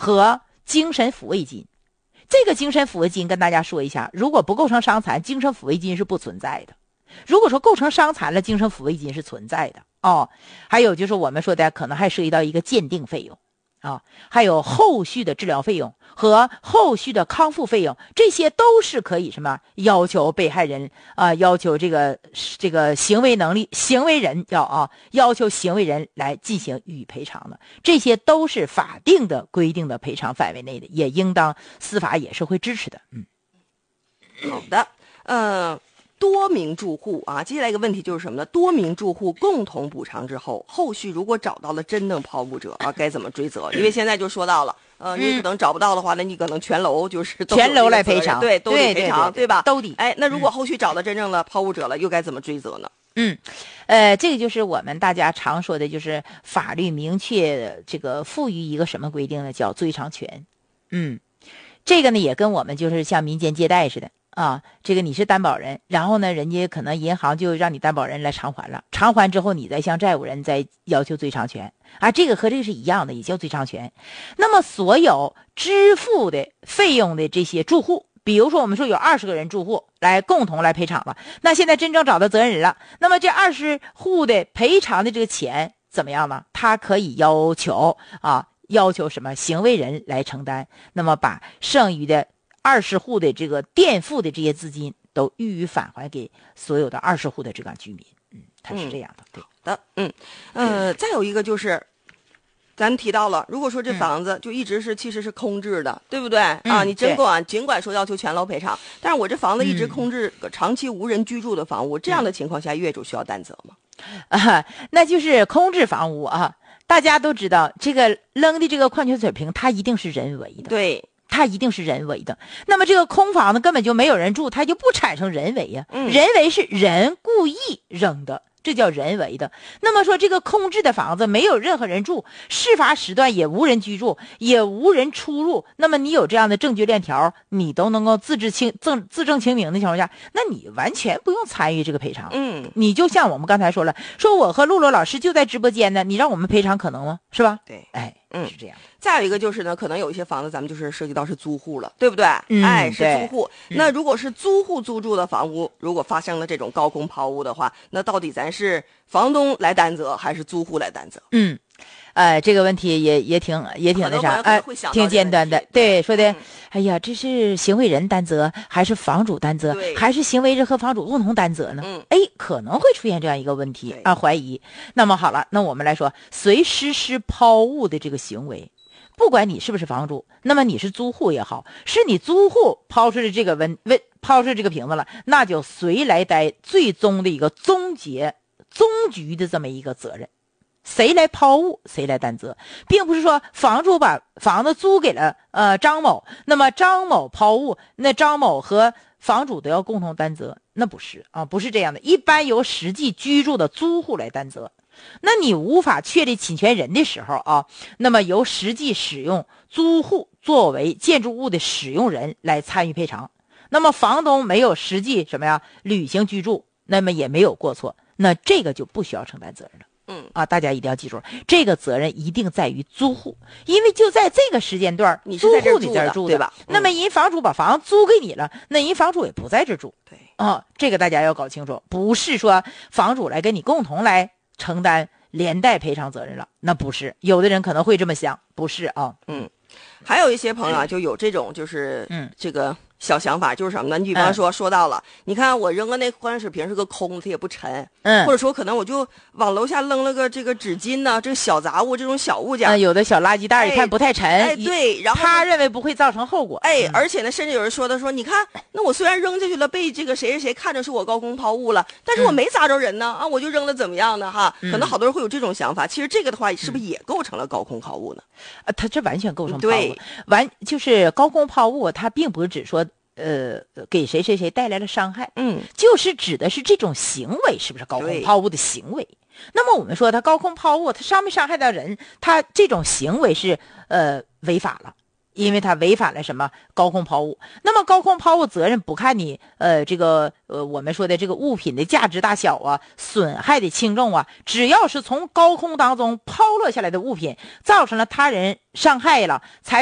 和精神抚慰金。这个精神抚慰金跟大家说一下，如果不构成伤残，精神抚慰金是不存在的。如果说构成伤残了，精神抚慰金是存在的哦。还有就是我们说的可能还涉及到一个鉴定费用啊，还有后续的治疗费用和后续的康复费用，这些都是可以什么要求被害人要求这个行为人要求行为人来进行予以赔偿的，这些都是法定的规定的赔偿范围内的，也应当司法也是会支持的。 好的，多名住户啊，接下来一个问题就是什么呢？多名住户共同补偿之后，后续如果找到了真正抛物者啊，该怎么追责？因为现在就说到了，你可能找不到的话，那你可能全楼就是全楼来赔偿， 对，都得赔偿，对吧？ 都得。 哎，那如果后续找到真正的抛物者了，又该怎么追责呢？ 这个就是我们大家常说的，就是法律明确这个赋予一个什么规定呢？叫追偿权。这个呢也跟我们就是像民间借贷似的。这个你是担保人，然后呢，人家可能银行就让你担保人来偿还了，偿还之后你再向债务人再要求追偿权这个和这个是一样的，也叫追偿权。那么所有支付的费用的这些住户，比如说我们说有20个人住户来共同来赔偿了，那现在真正找到责任人了，那么这20户的赔偿的这个钱怎么样呢？他可以要求什么行为人来承担，那么把剩余的20户的这个垫付的这些资金都予以返还给所有的20户的这个居民。它是这样的。 对的。再有一个就是咱们提到了，如果说这房子就一直其实是空置的，对不对你尽管说要求全楼赔偿，但是我这房子一直空置，长期无人居住的房屋，这样的情况下业主需要担责吗？ 那就是空置房屋大家都知道这个扔的这个矿泉水瓶它一定是人为的， 对， 它一定是人为的。那么这个空房子根本就没有人住，它就不产生人为呀。人为是人故意扔的，这叫人为的。那么说这个空置的房子没有任何人住，事发时段也无人居住，也无人出入，那么你有这样的证据链条，你都能够自证清明的情况下，那你完全不用参与这个赔偿。你就像我们刚才说了，说我和露露老师就在直播间呢，你让我们赔偿可能吗？是吧？ 对， 是这样。 再有一个就是呢，可能有一些房子咱们就是涉及到是租户了，对不对？是租户。那如果是租户租住的房屋，如果发生了这种高空抛物的话，那到底咱是房东来担责还是租户来担责？ 这个问题也挺那啥，挺简单的。对，说的，哎呀，这是行为人担责还是房主担责，还是行为人和房主共同担责呢？可能会出现这样一个问题怀疑。那么好了，那我们来说，谁实施抛物的这个行为，不管你是不是房主，那么你是租户也好，是你租户抛出的这个抛出这个瓶子了，那就谁来担最终的一个终局的这么一个责任。谁来抛物谁来担责，并不是说房主把房子租给了张某，那么张某抛物，那张某和房主都要共同担责，那不是不是这样的。一般由实际居住的租户来担责。那你无法确立侵权人的时候那么由实际使用租户作为建筑物的使用人来参与赔偿。那么房东没有实际履行居住，那么也没有过错，那这个就不需要承担责任了。大家一定要记住，这个责任一定在于租户，因为就在这个时间段，租户你在这住的， 对吧？ 那么人房主把房子租给你了，那人房主也不在这住。 对这个大家要搞清楚，不是说房主来跟你共同来承担连带赔偿责任了，那不是。有的人可能会这么想，不是还有一些朋友就有这种就是这个小想法，就是什么呢？你比方说到了，你看我扔个那矿泉水瓶是个空的，它也不沉，或者说可能我就往楼下扔了个这个纸巾呢，这个小杂物这种小物件， 有的小垃圾袋一看不太沉， 对，然后他认为不会造成后果， 而且呢，甚至有人说你看，那我虽然扔下去了，被这个谁谁谁看着是我高空抛物了，但是我没砸着人呢，我就扔了怎么样呢？可能好多人会有这种想法，其实这个的话是不是也构成了高空抛物呢？ 他这完全构成抛物，就是高空抛物，它并不是指说给谁谁谁带来了伤害，就是指的是这种行为是不是高空抛物的行为。那么我们说他高空抛物，他伤没伤害到人，他这种行为是违法了，因为他违反了什么高空抛物。那么高空抛物责任不看你我们说的这个物品的价值大小损害的轻重只要是从高空当中抛落下来的物品造成了他人伤害了，才